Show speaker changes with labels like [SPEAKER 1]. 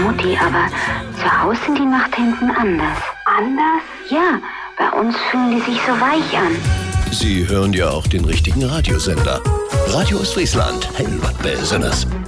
[SPEAKER 1] Mutti, aber zu Hause sind die Nachtenten anders. Anders? Ja, bei uns fühlen die sich so weich an.
[SPEAKER 2] Sie hören ja auch den richtigen Radiosender. Radio Ostfriesland, hell was Besonderes.